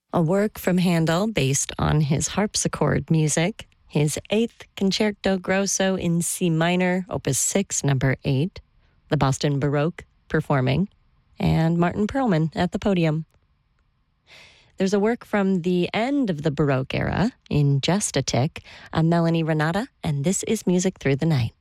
A work from Handel based on his harpsichord music, his 8th Concerto Grosso in C minor, Opus 6, number 8, the Boston Baroque performing, and Martin Perlman at the podium. There's a work from the end of the Baroque era, in Just a Tick, Melanie Renata, and This is Music Through the Night.